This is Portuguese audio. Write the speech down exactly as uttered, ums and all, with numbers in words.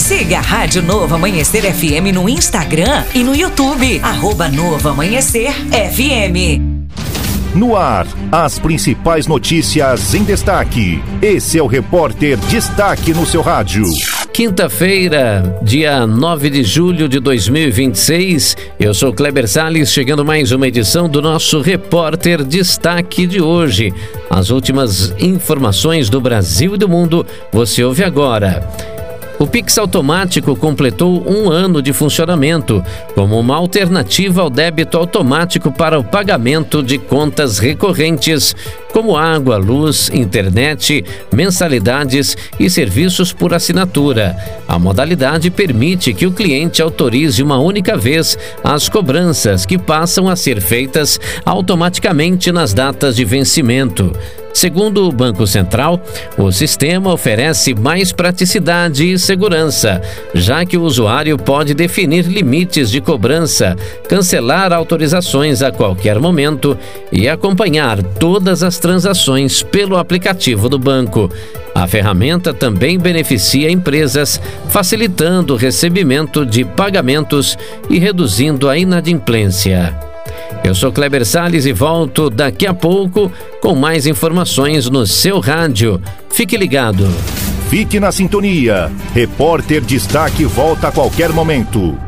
Siga a Rádio Novo Amanhecer F M no Instagram e no YouTube, arroba Novo Amanhecer F M. No ar, as principais notícias em destaque. Esse é o Repórter Destaque no seu rádio. Quinta-feira, dia nove de julho de dois mil e vinte e seis, eu sou Kleber Salles, chegando mais uma edição do nosso Repórter Destaque de hoje. As últimas informações do Brasil e do mundo você ouve agora. O Pix automático completou um ano de funcionamento, como uma alternativa ao débito automático para o pagamento de contas recorrentes, como água, luz, internet, mensalidades e serviços por assinatura. A modalidade permite que o cliente autorize uma única vez as cobranças, que passam a ser feitas automaticamente nas datas de vencimento. Segundo o Banco Central, o sistema oferece mais praticidade e segurança, já que o usuário pode definir limites de cobrança, cancelar autorizações a qualquer momento e acompanhar todas as transações pelo aplicativo do banco. A ferramenta também beneficia empresas, facilitando o recebimento de pagamentos e reduzindo a inadimplência. Eu sou Kleber Salles e volto daqui a pouco com mais informações no seu rádio. Fique ligado. Fique na sintonia. Repórter Destaque volta a qualquer momento.